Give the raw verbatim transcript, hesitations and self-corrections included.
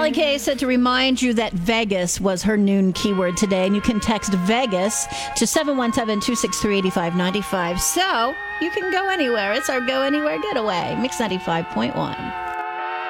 Kelly Kay said to remind you that Vegas was her noon keyword today, and you can text Vegas to seven one seven, two six three, eight five nine five. So you can go anywhere. It's our Go Anywhere Getaway. Mix ninety-five point one.